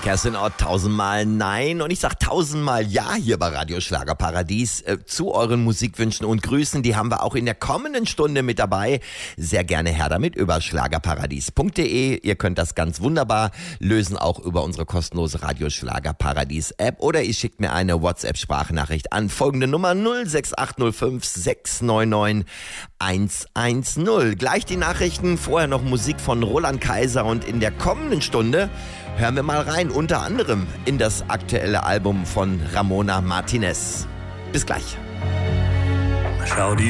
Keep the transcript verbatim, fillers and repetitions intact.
Kerstin Ott, tausendmal nein und ich sag tausendmal ja hier bei Radio Schlagerparadies äh, zu euren Musikwünschen und Grüßen. Die haben wir auch in der kommenden Stunde mit dabei. Sehr gerne her damit über schlagerparadies punkt de. Ihr könnt das ganz wunderbar lösen, auch über unsere kostenlose Radio Schlagerparadies App oder ihr schickt mir eine WhatsApp-Sprachnachricht an folgende Nummer null sechs acht null fünf sechs neun neun eins eins null. Gleich die Nachrichten, vorher noch Musik von Roland Kaiser und in der kommenden Stunde hören wir mal rein, unter anderem in das aktuelle Album von Ramona Martinez. Bis gleich. Schau dir